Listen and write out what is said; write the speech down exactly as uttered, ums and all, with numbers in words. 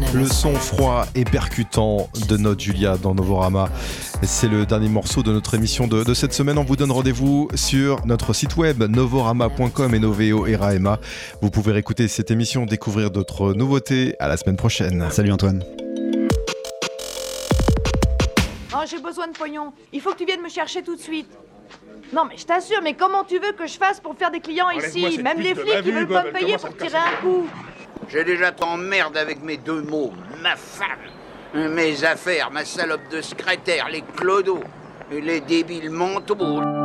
Le son froid et percutant de Note Julia dans Novorama. C'est le dernier morceau de notre émission de, de cette semaine. On vous donne rendez-vous sur notre site web novorama point com et Noveo et Raema. Vous pouvez écouter cette émission, découvrir d'autres nouveautés. À la semaine prochaine. Salut Antoine. Oh, j'ai besoin de pognon. Il faut que tu viennes me chercher tout de suite. Non, mais je t'assure, mais comment tu veux que je fasse pour faire des clients ici? Même les flics, ils veulent pas me payer pour tirer un coup. J'ai déjà t'emmerde avec mes deux mots, ma femme, mes affaires, ma salope de secrétaire, les clodos et les débiles mentaux.